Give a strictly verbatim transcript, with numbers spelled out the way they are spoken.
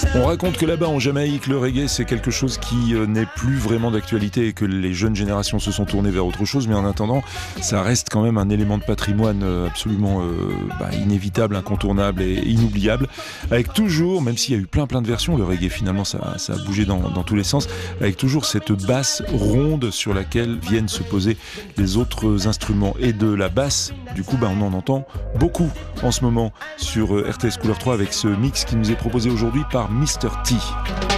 On raconte que là-bas en Jamaïque, le reggae c'est quelque chose qui euh, n'est plus vraiment d'actualité et que les jeunes générations se sont tournées vers autre chose, mais en attendant, ça reste quand même un élément de patrimoine euh, absolument euh, bah, inévitable, incontournable et inoubliable, avec toujours, même s'il y a eu plein plein de versions, le reggae finalement ça, ça a bougé dans, dans tous les sens, avec toujours cette basse ronde sur laquelle viennent se poser les autres instruments, et de la basse, du coup bah, on en entend beaucoup en ce moment sur R T S Couleur trois avec ce mix qui nous est proposé aujourd'hui par Mister T.